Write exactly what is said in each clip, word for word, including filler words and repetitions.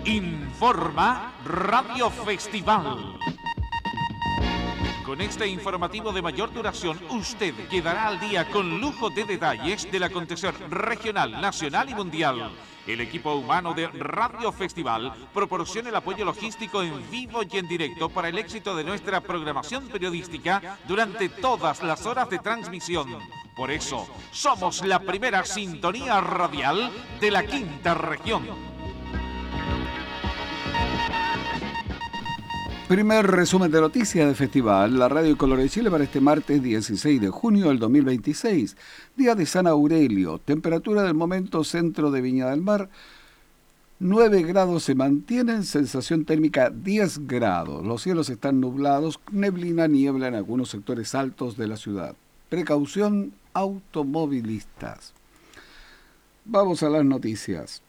Informa Radio Festival. Con este informativo de mayor duración, usted quedará al día con lujo de detalles del acontecer regional, nacional y mundial. El equipo humano de Radio Festival proporciona el apoyo logístico en vivo y en directo para el éxito de nuestra programación periodística durante todas las horas de transmisión. Por eso, somos la primera sintonía radial de la quinta región. Primer resumen de noticias del festival, la Radio Color de Chile para este martes dieciséis de junio del dos mil veintiséis, día de San Aurelio, temperatura del momento centro de Viña del Mar, nueve grados se mantienen, sensación térmica diez grados, los cielos están nublados, neblina, niebla en algunos sectores altos de la ciudad. Precaución automovilistas. Vamos a las noticias.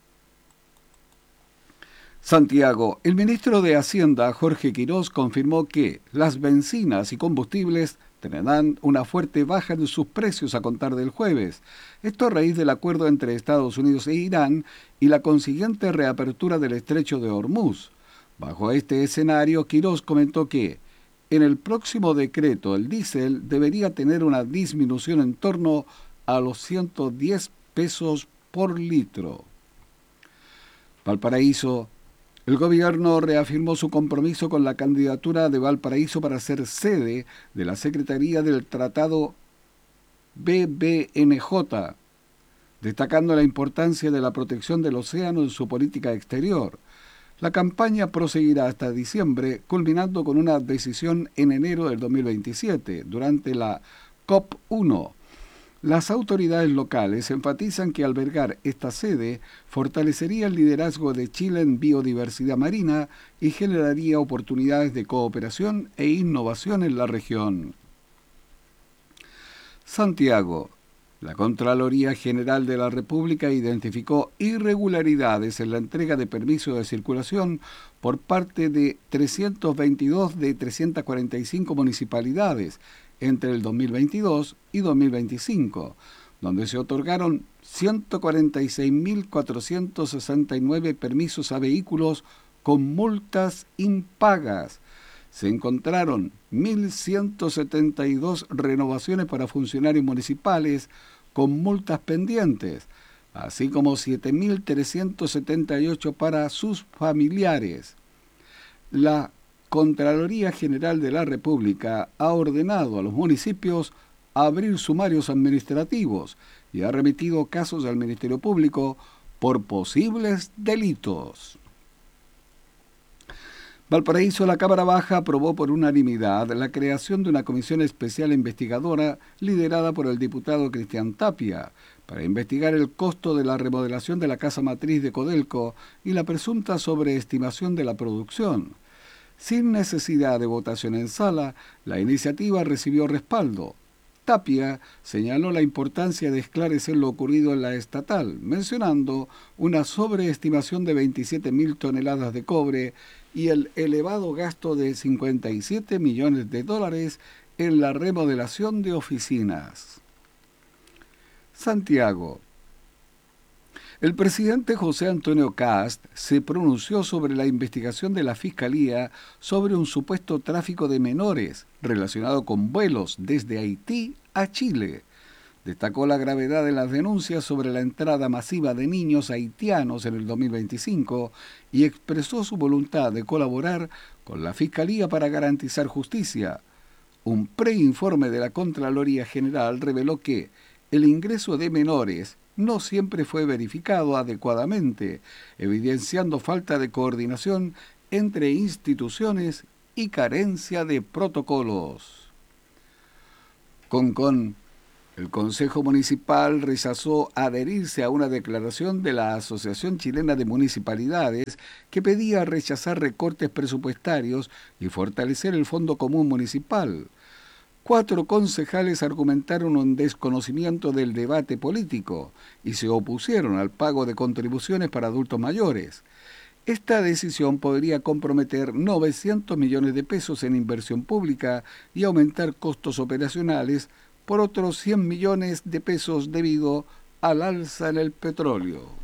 Santiago, el ministro de Hacienda, Jorge Quirós, confirmó que las bencinas y combustibles tendrán una fuerte baja en sus precios a contar del jueves. Esto a raíz del acuerdo entre Estados Unidos e Irán y la consiguiente reapertura del estrecho de Hormuz. Bajo este escenario, Quirós comentó que en el próximo decreto el diésel debería tener una disminución en torno a los ciento diez pesos por litro. Valparaíso. El gobierno reafirmó su compromiso con la candidatura de Valparaíso para ser sede de la Secretaría del Tratado B B N J, destacando la importancia de la protección del océano en su política exterior. La campaña proseguirá hasta diciembre, culminando con una decisión en enero del dos mil veintisiete, durante la COP uno. Las autoridades locales enfatizan que albergar esta sede fortalecería el liderazgo de Chile en biodiversidad marina y generaría oportunidades de cooperación e innovación en la región. Santiago. La Contraloría General de la República identificó irregularidades en la entrega de permisos de circulación por parte de trescientas veintidós de trescientas cuarenta y cinco municipalidades entre el dos mil veintidós y dos mil veinticinco, donde se otorgaron ciento cuarenta y seis mil cuatrocientos sesenta y nueve permisos a vehículos con multas impagas. Se encontraron mil ciento setenta y dos renovaciones para funcionarios municipales con multas pendientes, así como siete mil trescientos setenta y ocho para sus familiares. La Contraloría General de la República ha ordenado a los municipios abrir sumarios administrativos y ha remitido casos al Ministerio Público por posibles delitos. Valparaíso, la Cámara Baja aprobó por unanimidad la creación de una comisión especial investigadora liderada por el diputado Cristian Tapia para investigar el costo de la remodelación de la casa matriz de Codelco y la presunta sobreestimación de la producción. Sin necesidad de votación en sala, la iniciativa recibió respaldo. Tapia señaló la importancia de esclarecer lo ocurrido en la estatal, mencionando una sobreestimación de veintisiete mil toneladas de cobre y el elevado gasto de cincuenta y siete millones de dólares en la remodelación de oficinas. Santiago. El presidente José Antonio Kast se pronunció sobre la investigación de la Fiscalía sobre un supuesto tráfico de menores relacionado con vuelos desde Haití a Chile. Destacó la gravedad de las denuncias sobre la entrada masiva de niños haitianos en el dos mil veinticinco y expresó su voluntad de colaborar con la Fiscalía para garantizar justicia. Un preinforme de la Contraloría General reveló que el ingreso de menores no siempre fue verificado adecuadamente, evidenciando falta de coordinación entre instituciones y carencia de protocolos. Concón. El Consejo Municipal rechazó adherirse a una declaración de la Asociación Chilena de Municipalidades que pedía rechazar recortes presupuestarios y fortalecer el Fondo Común Municipal. Cuatro concejales argumentaron un desconocimiento del debate político y se opusieron al pago de contribuciones para adultos mayores. Esta decisión podría comprometer novecientos millones de pesos en inversión pública y aumentar costos operacionales por otros cien millones de pesos debido al alza en el petróleo.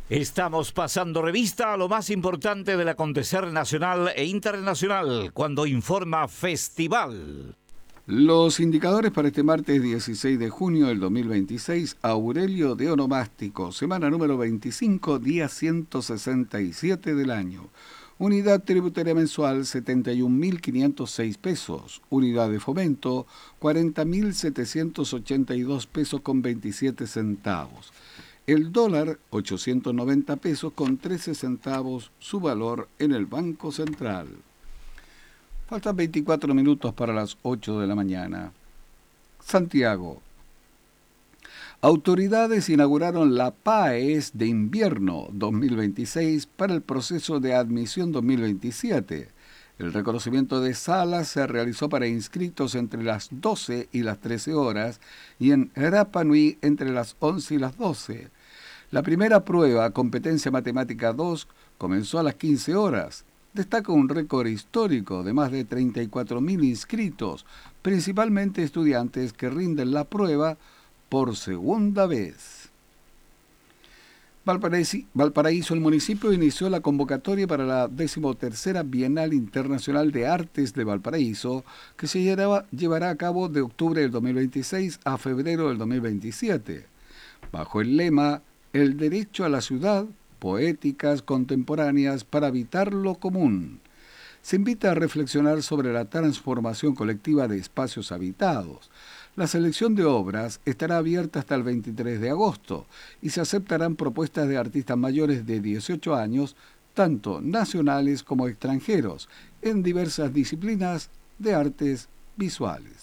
Estamos pasando revista a lo más importante del acontecer nacional e internacional cuando informa Festival. Los indicadores para este martes dieciséis de junio del dos mil veintiséis, Aurelio de Onomástico, semana número veinticinco, día ciento sesenta y siete del año. Unidad tributaria mensual setenta y un mil quinientos seis pesos. Unidad de fomento cuarenta mil setecientos ochenta y dos pesos con veintisiete centavos. El dólar ochocientos noventa pesos con trece centavos su valor en el Banco Central. Faltan veinticuatro minutos para las ocho de la mañana. Santiago. Autoridades inauguraron la PAES de invierno dos mil veintiséis para el proceso de admisión dos mil veintisiete. El reconocimiento de salas se realizó para inscritos entre las doce y las trece horas y en Rapa Nui entre las once y las doce. La primera prueba, competencia matemática dos, comenzó a las quince horas. Destaca un récord histórico de más de treinta y cuatro mil inscritos, principalmente estudiantes que rinden la prueba por segunda vez. Valparaíso, Valparaíso, el municipio inició la convocatoria para la decimotercera Bienal Internacional de Artes de Valparaíso, que se llevará, llevará a cabo de octubre del dos mil veintiséis a febrero del dos mil veintisiete. Bajo el lema El derecho a la ciudad, poéticas contemporáneas para habitar lo común. Se invita a reflexionar sobre la transformación colectiva de espacios habitados. La selección de obras estará abierta hasta el veintitrés de agosto y se aceptarán propuestas de artistas mayores de dieciocho años, tanto nacionales como extranjeros, en diversas disciplinas de artes visuales.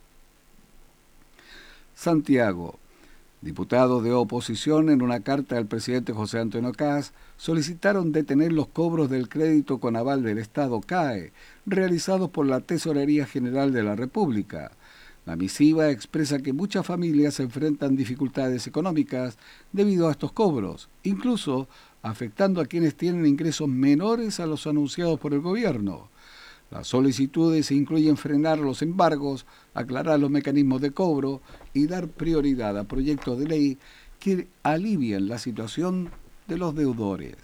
Santiago. Diputados de oposición, en una carta al presidente José Antonio Kast, solicitaron detener los cobros del crédito con aval del Estado C A E, realizados por la Tesorería General de la República. La misiva expresa que muchas familias enfrentan dificultades económicas debido a estos cobros, incluso afectando a quienes tienen ingresos menores a los anunciados por el gobierno. Las solicitudes incluyen frenar los embargos, aclarar los mecanismos de cobro y dar prioridad a proyectos de ley que alivien la situación de los deudores.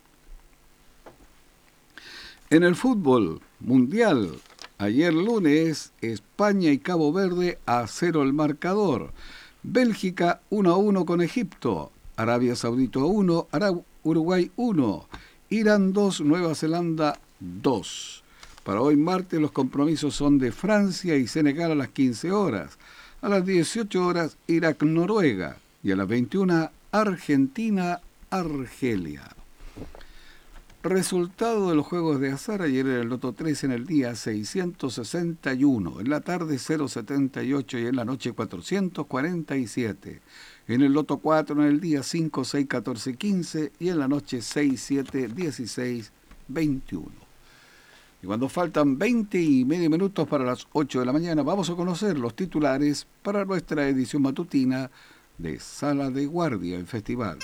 En el fútbol mundial, ayer lunes, España y Cabo Verde a cero el marcador. Bélgica uno a uno con Egipto. Arabia Saudita uno, Uruguay uno. Irán dos, Nueva Zelanda dos. Para hoy martes los compromisos son de Francia y Senegal a las quince horas. A las dieciocho horas Irak-Noruega. Y a las veintiuna Argentina-Argelia. Resultado de los juegos de azar, ayer era el Loto tres en el día seiscientos sesenta y uno, en la tarde cero setenta y ocho y en la noche cuatrocientos cuarenta y siete. En el Loto cuatro en el día cinco, seis, catorce, quince y en la noche seis, siete, dieciséis, veintiuno. Y cuando faltan veinte y medio minutos para las ocho de la mañana, vamos a conocer los titulares para nuestra edición matutina de Sala de Guardia, el Festival.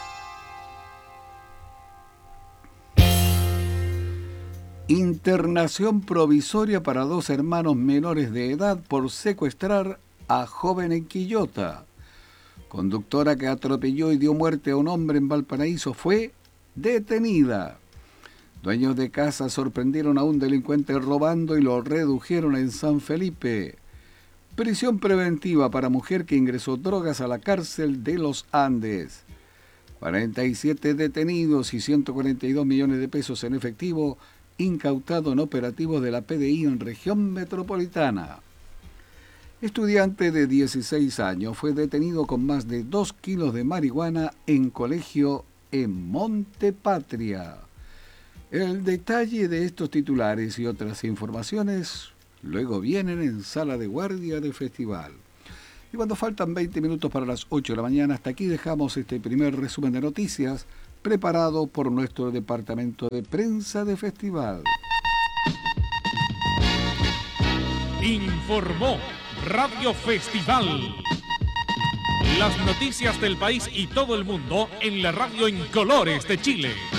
Internación provisoria para dos hermanos menores de edad por secuestrar a joven en Quillota. Conductora que atropelló y dio muerte a un hombre en Valparaíso fue detenida. Dueños de casa sorprendieron a un delincuente robando y lo redujeron en San Felipe. Prisión preventiva para mujer que ingresó drogas a la cárcel de los Andes. cuarenta y siete detenidos y ciento cuarenta y dos millones de pesos en efectivo incautado en operativos de la P D I en región metropolitana. Estudiante de dieciséis años fue detenido con más de dos kilos de marihuana en colegio en Monte Patria. El detalle de estos titulares y otras informaciones luego vienen en Sala de Guardia del Festival. Y cuando faltan veinte minutos para las ocho de la mañana, hasta aquí dejamos este primer resumen de noticias preparado por nuestro departamento de prensa de Festival. Informó Radio Festival. Las noticias del país y todo el mundo en la radio en colores de Chile.